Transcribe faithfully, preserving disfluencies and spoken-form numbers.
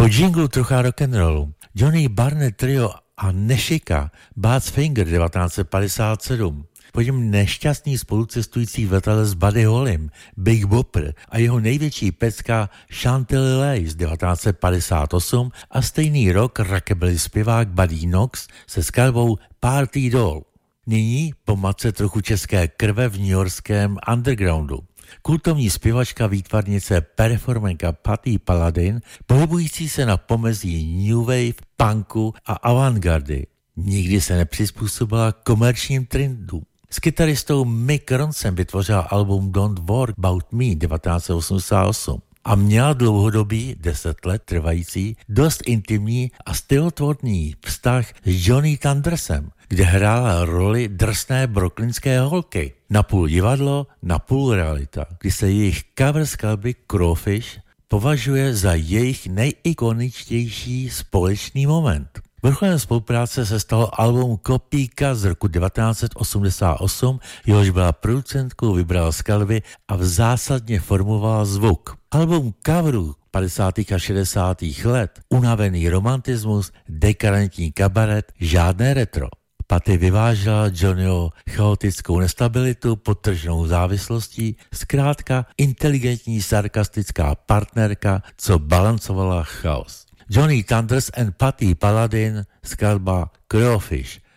jinglu trocha rock'n'rollu. Johnny Barnett Trio a Nešika Bats Finger devatenáct set padesát sedm. Po něm nešťastný spolucestující vetelec Buddy Hollym, Big Bopper a jeho největší pecka Chantilly Lace devatenáct set padesát osm a stejný rok rockabilly zpěvák Buddy Knox se skladbou Party Doll. Nyní po matce trochu české krve v newyorském undergroundu. Kultovní zpěvačka, výtvarnice, performerka Patti Paladin, pohybující se na pomezí new wave, punku a avantgardy, nikdy se nepřizpůsobila komerčním trendům. S kytaristou Mick Ronsem vytvořila album Don't Worry About Me devatenáct set osmdesát osm a měla dlouhodobý, deset let trvající, dost intimní a stylotvorný vztah s Johnny Thundersem, kde hrála roli drsné brooklynské holky. Napůl divadlo, napůl realita, kdy se jejich cover skladby Crawfish považuje za jejich nejikoničtější společný moment. Vrcholem spolupráce se stalo album Kopíka z roku devatenáct set osmdesát osm, jehož byla producentkou, vybrala skladby a v zásadně formovala zvuk. Album coverů padesátých a šedesátých let, unavený romantismus, dekadentní kabaret, žádné retro. Patti vyvážela Johnnyho chaotickou nestabilitu, podtrženou závislostí, zkrátka inteligentní sarkastická partnerka, co balancovala chaos. Johnny Thunders and Patti Paladin, skladba Crawfish.